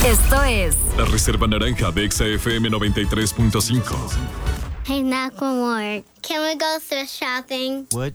Esto es La Reserva Naranja de XFM 93.5. Hey, Macklemore, can we go thrift shopping? What?